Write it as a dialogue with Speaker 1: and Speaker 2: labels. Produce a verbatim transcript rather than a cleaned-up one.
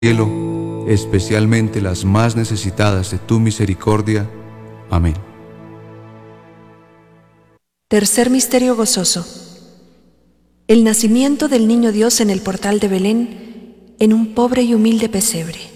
Speaker 1: cielo, especialmente las más necesitadas de tu misericordia. Amén.
Speaker 2: Tercer misterio gozoso: el nacimiento del niño Dios en el portal de Belén, en un pobre y humilde pesebre.